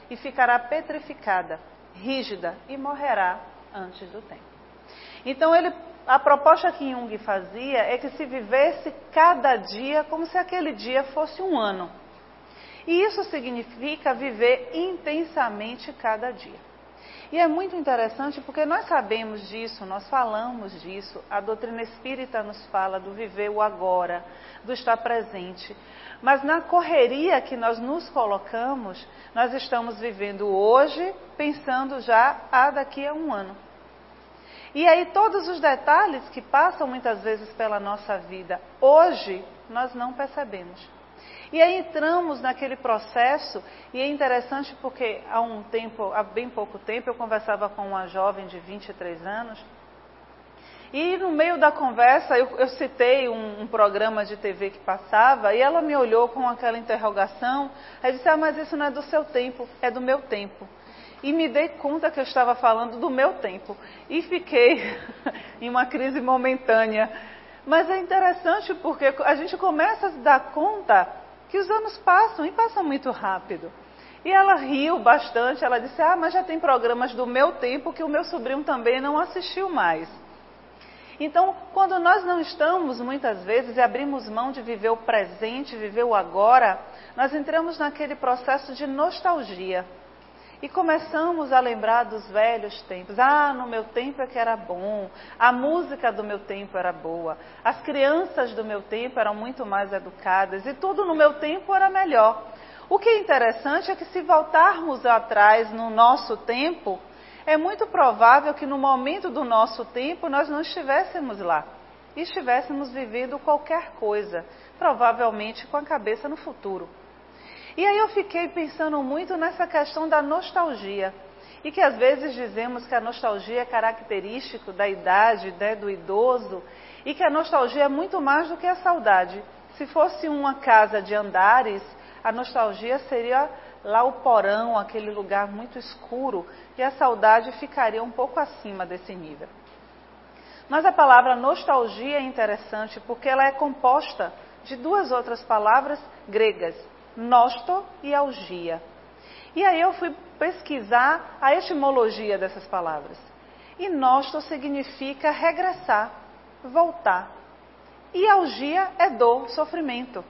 e ficará petrificada, rígida e morrerá antes do tempo. Então a proposta que Jung fazia é que se vivesse cada dia como se aquele dia fosse um ano. E isso significa viver intensamente cada dia. E é muito interessante porque nós sabemos disso, nós falamos disso, a doutrina espírita nos fala do viver o agora, do estar presente. Mas na correria que nós nos colocamos, nós estamos vivendo hoje, pensando já daqui a um ano. E aí todos os detalhes que passam muitas vezes pela nossa vida, hoje, nós não percebemos. E aí entramos naquele processo, e é interessante porque há bem pouco tempo, eu conversava com uma jovem de 23 anos, e no meio da conversa eu citei um programa de TV que passava, e ela me olhou com aquela interrogação, aí disse, mas isso não é do seu tempo, é do meu tempo. E me dei conta que eu estava falando do meu tempo, e fiquei em uma crise momentânea. Mas é interessante porque a gente começa a se dar conta que os anos passam, e passam muito rápido. E ela riu bastante, ela disse, mas já tem programas do meu tempo que o meu sobrinho também não assistiu mais. Então, quando nós não estamos, muitas vezes, e abrimos mão de viver o presente, viver o agora, nós entramos naquele processo de nostalgia. E começamos a lembrar dos velhos tempos. No meu tempo é que era bom. A música do meu tempo era boa. As crianças do meu tempo eram muito mais educadas. E tudo no meu tempo era melhor. O que é interessante é que se voltarmos atrás no nosso tempo, é muito provável que no momento do nosso tempo nós não estivéssemos lá. E estivéssemos vivendo qualquer coisa. Provavelmente com a cabeça no futuro. E aí eu fiquei pensando muito nessa questão da nostalgia. E que às vezes dizemos que a nostalgia é característico da idade, do idoso. E que a nostalgia é muito mais do que a saudade. Se fosse uma casa de andares, a nostalgia seria lá o porão, aquele lugar muito escuro. E a saudade ficaria um pouco acima desse nível. Mas a palavra nostalgia é interessante porque ela é composta de duas outras palavras gregas. Nosto e algia. E aí eu fui pesquisar a etimologia dessas palavras. E nosto significa regressar, voltar. E algia é dor, sofrimento.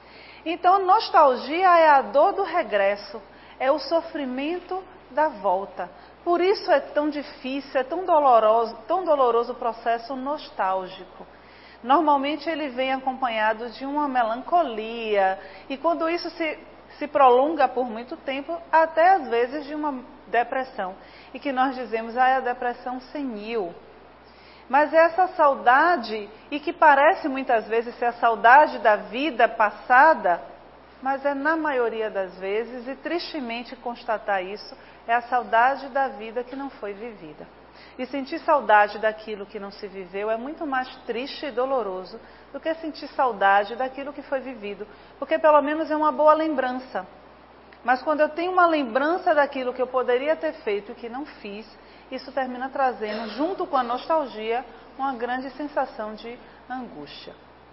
Então, nostalgia é a dor do regresso, é o sofrimento da volta. Por isso é tão difícil, é tão doloroso o processo nostálgico. Normalmente ele vem acompanhado de uma melancolia, e quando isso se prolonga por muito tempo, até às vezes de uma depressão. E que nós dizemos, é a depressão senil. Mas essa saudade, e que parece muitas vezes ser a saudade da vida passada, mas é na maioria das vezes, e tristemente constatar isso, é a saudade da vida que não foi vivida. E sentir saudade daquilo que não se viveu é muito mais triste e doloroso do que sentir saudade daquilo que foi vivido. Porque pelo menos é uma boa lembrança. Mas quando eu tenho uma lembrança daquilo que eu poderia ter feito e que não fiz, isso termina trazendo, junto com a nostalgia, uma grande sensação de angústia.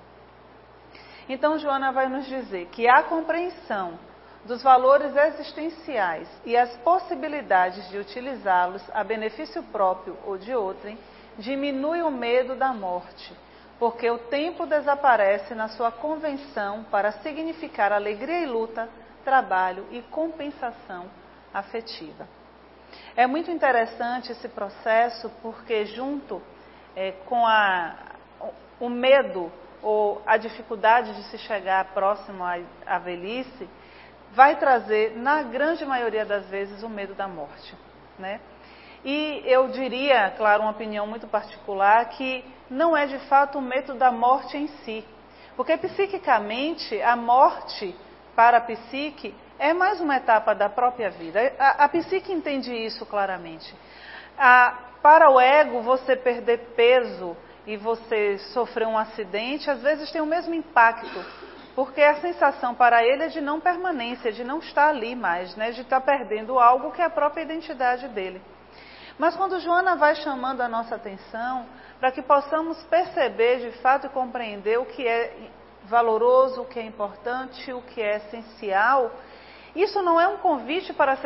Então Joana vai nos dizer que a compreensão dos valores existenciais e as possibilidades de utilizá-los a benefício próprio ou de outrem, diminui o medo da morte, porque o tempo desaparece na sua convenção para significar alegria e luta, trabalho e compensação afetiva. É muito interessante esse processo porque junto com o medo ou a dificuldade de se chegar próximo à velhice, vai trazer, na grande maioria das vezes, o medo da morte, né? E eu diria, claro, uma opinião muito particular, que não é de fato o medo da morte em si. Porque psiquicamente, a morte para a psique é mais uma etapa da própria vida. A psique entende isso claramente. Para o ego, você perder peso e você sofrer um acidente, às vezes tem o mesmo impacto. Porque a sensação para ele é de não permanência, de não estar ali mais, né? De estar perdendo algo que é a própria identidade dele. Mas quando Joana vai chamando a nossa atenção, para que possamos perceber de fato e compreender o que é valoroso, o que é importante, o que é essencial, isso não é um convite para